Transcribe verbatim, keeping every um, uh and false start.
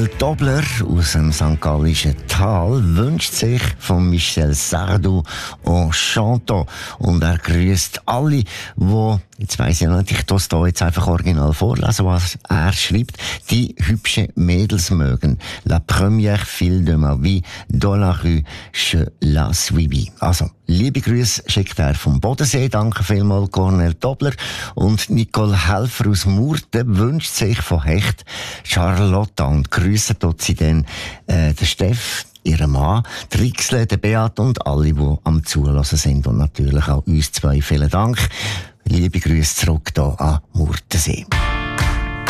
Cornel Dobler aus dem Sankt Gallischen Tal wünscht sich von Michel Sardou en chantant. Und er grüßt alle, die, jetzt weiss ich nicht, ich tue hier jetzt einfach original vorlesen, was er schreibt, die hübsche Mädels mögen. La première fille de ma vie, dans la rue, je la suivis. Also, liebe Grüße schickt er vom Bodensee. Danke vielmals, Cornel Dobler. Und Nicole Helfer aus Murten wünscht sich von Hecht Charlotte und grüßen dort sie dann äh, den Steff, ihren Mann, die Rixle, den Beat und alle, die am Zulassen sind. Und natürlich auch uns zwei. Vielen Dank. Liebe Grüße zurück hier an Murtensee.